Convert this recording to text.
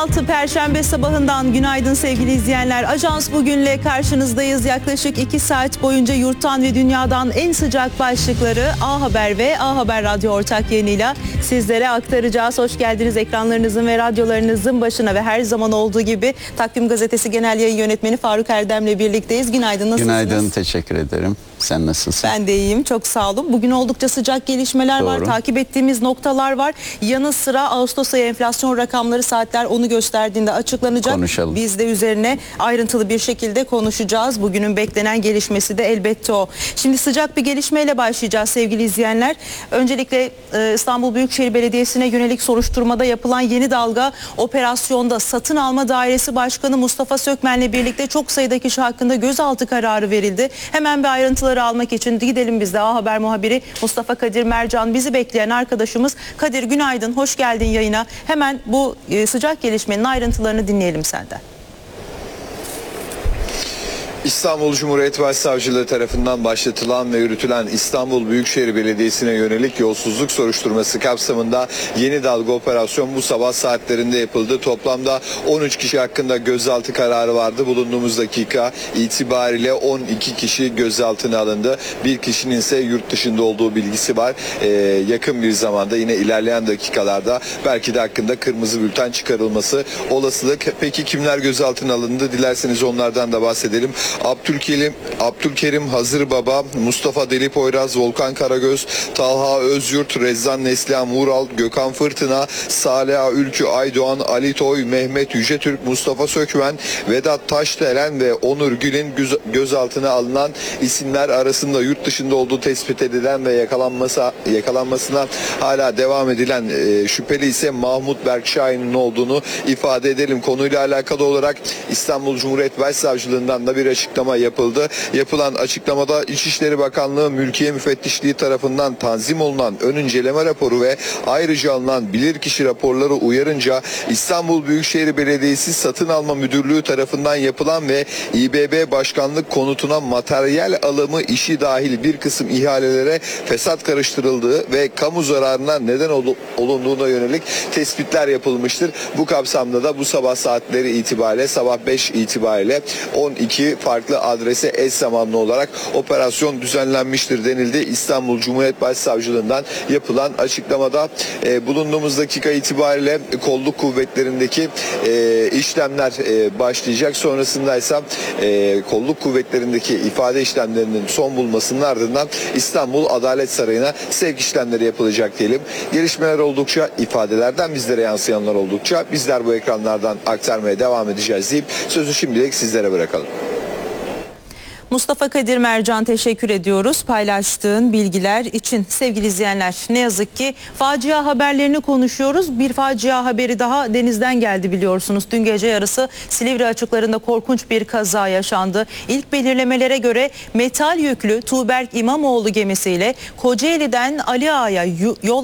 16 Perşembe sabahından günaydın sevgili izleyenler. Ajans bugünle karşınızdayız. Yaklaşık 2 saat boyunca yurttan ve dünyadan en sıcak başlıkları A Haber ve A Haber Radyo ortak yayınıyla sizlere aktaracağız. Hoş geldiniz ekranlarınızın ve radyolarınızın başına ve her zaman olduğu gibi Takvim Gazetesi Genel Yayın Yönetmeni Faruk Erdem'le birlikteyiz. Günaydın, nasılsınız? Günaydın, teşekkür ederim. Sen nasılsın? Ben de iyiyim, çok sağ olun. Bugün oldukça sıcak gelişmeler var, takip ettiğimiz noktalar var. Yanı sıra Ağustos ayı enflasyon rakamları saatler onu gösterdiğinde açıklanacak. Konuşalım. Biz de üzerine ayrıntılı bir şekilde konuşacağız. Bugünün beklenen gelişmesi de elbette o. Şimdi sıcak bir gelişmeyle başlayacağız sevgili izleyenler. Öncelikle İstanbul Büyükşehir Belediyesi'ne yönelik soruşturmada yapılan yeni dalga operasyonda Satın Alma Dairesi Başkanı Mustafa Sökmen'le birlikte çok sayıda kişi hakkında gözaltı kararı verildi. Hemen bir ayrıntıları almak için gidelim biz de. A Haber muhabiri Mustafa Kadir Mercan bizi bekleyen arkadaşımız. Kadir, günaydın, hoş geldin yayına. Hemen bu sıcak gelişmenin ayrıntılarını dinleyelim senden. İstanbul Cumhuriyet Başsavcılığı tarafından başlatılan ve yürütülen İstanbul Büyükşehir Belediyesi'ne yönelik yolsuzluk soruşturması kapsamında yeni dalga operasyon bu sabah saatlerinde yapıldı. Toplamda 13 kişi hakkında gözaltı kararı vardı. Bulunduğumuz dakika itibariyle 12 kişi gözaltına alındı. Bir kişinin ise yurt dışında olduğu bilgisi var. Yakın bir zamanda, yine ilerleyen dakikalarda belki de hakkında kırmızı bülten çıkarılması olasılık. Peki kimler gözaltına alındı? Dilerseniz onlardan da bahsedelim. Abdülkerim Hazırbaba, Mustafa Deli Poyraz, Volkan Karagöz, Talha Özyurt, Rezzan Neslihan Vural, Gökhan Fırtına, Salih Ülkü Aydoğan, Ali Toy, Mehmet Yücetürk, Mustafa Sökmen, Vedat Taşdelen ve Onur Gül'ün gözaltına alınan isimler arasında yurt dışında olduğu tespit edilen ve yakalanmasına hala devam edilen şüpheli ise Mahmut Berkşahin'in olduğunu ifade edelim. Konuyla alakalı olarak İstanbul Cumhuriyet Başsavcılığından da bir açıklama yapıldı. Yapılan açıklamada İçişleri Bakanlığı Mülkiye Müfettişliği tarafından tanzim olunan ön inceleme raporu ve ayrıca alınan bilirkişi raporları uyarınca İstanbul Büyükşehir Belediyesi Satın Alma Müdürlüğü tarafından yapılan ve İBB Başkanlık konutuna materyal alımı işi dahil bir kısım ihalelere fesat karıştırıldığı ve kamu zararına neden olunduğuna yönelik tespitler yapılmıştır. Bu kapsamda da bu sabah saatleri itibariyle, sabah 5 itibariyle 12 farklı adrese eş zamanlı olarak operasyon düzenlenmiştir denildi. İstanbul Cumhuriyet Başsavcılığından yapılan açıklamada bulunduğumuz dakika itibariyle kolluk kuvvetlerindeki işlemler başlayacak. Sonrasında ise kolluk kuvvetlerindeki ifade işlemlerinin son bulmasının ardından İstanbul Adalet Sarayı'na sevk işlemleri yapılacak diyelim. Gelişmeler oldukça, ifadelerden bizlere yansıyanlar oldukça bizler bu ekranlardan aktarmaya devam edeceğiz deyip sözü şimdilik sizlere bırakalım. Mustafa Kadir Mercan, teşekkür ediyoruz paylaştığın bilgiler için. Sevgili izleyenler, ne yazık ki facia haberlerini konuşuyoruz. Bir facia haberi daha denizden geldi biliyorsunuz. Dün gece yarısı Silivri açıklarında korkunç bir kaza yaşandı. İlk belirlemelere göre metal yüklü Tuğberk İmamoğlu gemisiyle Kocaeli'den Ali Ağa'ya yol